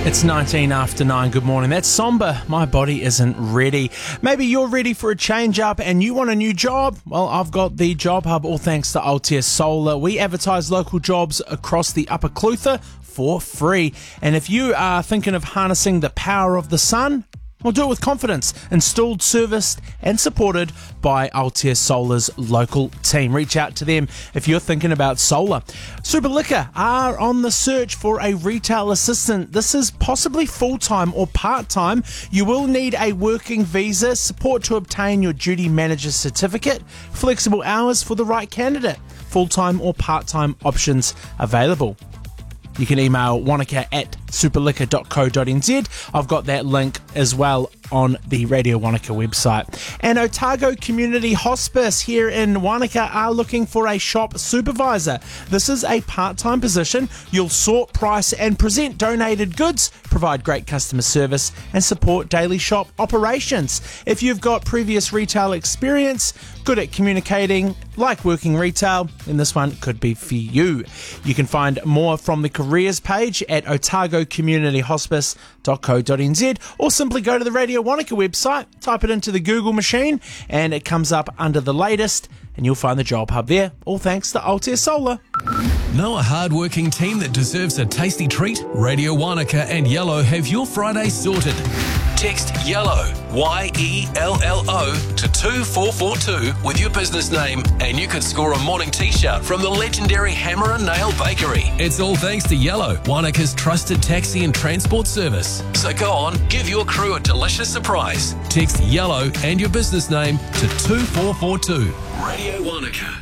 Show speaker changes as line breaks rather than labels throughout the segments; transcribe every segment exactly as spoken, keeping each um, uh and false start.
It's nineteen after nine. Good morning. That's somber. My body isn't ready. Maybe you're ready for a change up and you want a new job. Well, I've got the Job Hub, all thanks to Aotea Solar. We advertise local jobs across the Upper Clutha for free. And if you are thinking of harnessing the power of the sun, well, do it with confidence. Installed, serviced and supported by Aotea Solar's local team. Reach out to them if you're thinking about solar. Super Liquor are on the search for a retail assistant. This is possibly full-time or part-time. You will need a working visa, support to obtain your duty manager certificate, flexible hours for the right candidate, full-time or part-time options available. You can email Wanaka at superliquor dot co dot n z. I've got that link as well on the Radio Wanaka website. And Otago Community Hospice here in Wanaka are looking for a shop supervisor. This is a part-time position. You'll sort, price and present donated goods, provide great customer service and support daily shop operations. If you've got previous retail experience, good at communicating, like working retail, then this one could be for you. You can find more from the careers page at otago community hospice dot co dot n z or simply go to the Radio Wanaka website, type it into the Google machine and it comes up under the latest and you'll find the Job Hub there, all thanks to Aotea Solar.
Know a hard-working team that deserves a tasty treat? Radio Wanaka and Yellow have your Friday sorted. Text YELLOW, Y E L L O, to two four four two with your business name and you could score a morning t-shirt from the legendary Hammer and Nail Bakery. It's all thanks to Yellow, Wanaka's trusted taxi and transport service. So go on, give your crew a delicious surprise. Text YELLOW and your business name to two four four two. Radio Wanaka.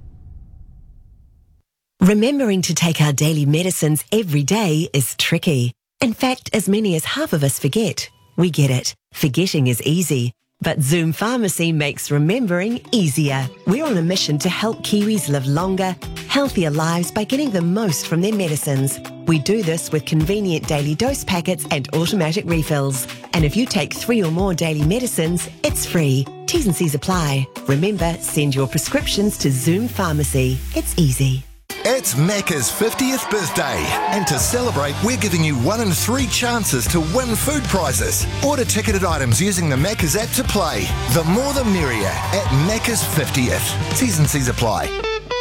Remembering to take our daily medicines every day is tricky. In fact, as many as half of us forget. We get it. Forgetting is easy. But Zoom Pharmacy makes remembering easier. We're on a mission to help Kiwis live longer, healthier lives by getting the most from their medicines. We do this with convenient daily dose packets and automatic refills. And if you take three or more daily medicines, it's free. T's and C's apply. Remember, send your prescriptions to Zoom Pharmacy. It's easy.
It's Macca's fiftieth birthday, and to celebrate, we're giving you one in three chances to win food prizes. Order ticketed items using the Macca's app to play. The more the merrier at Macca's fiftieth. T's and C's apply.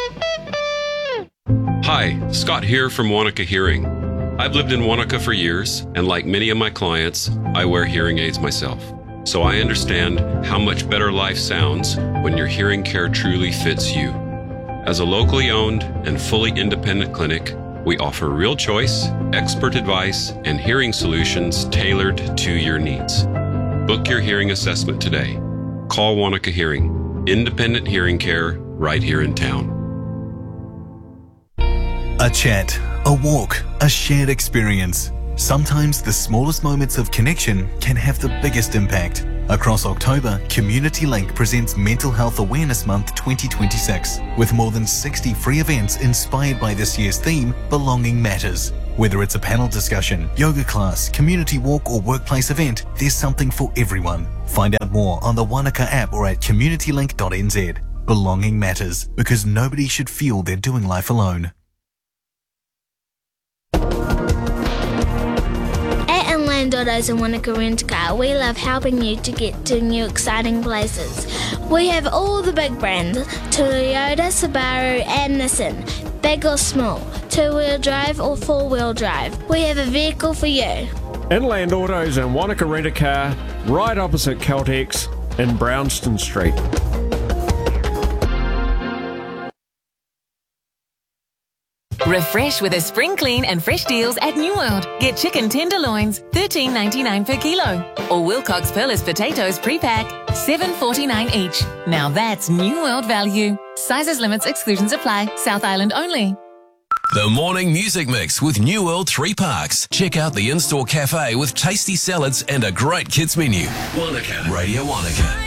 Hi, Scott here from Wanaka Hearing. I've lived in Wanaka for years, and like many of my clients, I wear hearing aids myself. So I understand how much better life sounds when your hearing care truly fits you. As a locally owned and fully independent clinic, we offer real choice, expert advice, and hearing solutions tailored to your needs. Book your hearing assessment today. Call Wanaka Hearing, independent hearing care right here in town.
A chat, a walk, a shared experience. Sometimes the smallest moments of connection can have the biggest impact. Across October, Community Link presents Mental Health Awareness Month twenty twenty-six with more than sixty free events inspired by this year's theme, Belonging Matters. Whether it's a panel discussion, yoga class, community walk or workplace event, there's something for everyone. Find out more on the Wanaka app or at community link dot n z. Belonging matters because nobody should feel they're doing life alone.
Land Autos and Wanaka Rent Car, we love helping you to get to new exciting places. We have all the big brands, Toyota, Subaru and Nissan, big or small, two-wheel drive or four-wheel drive. We have a vehicle for you.
Inland Autos and Wanaka Rent a Car, right opposite Caltex in Brownston Street.
Refresh with a spring clean and fresh deals at New World. Get chicken tenderloins, thirteen ninety-nine per kilo. Or Wilcox Perlis potatoes pre-pack, seven forty-nine each. Now that's New World value. Sizes, limits, exclusions apply. South Island only.
The morning music mix with New World Three Parks. Check out the in-store cafe with tasty salads and a great kids menu. Wanaka. Radio Wanaka.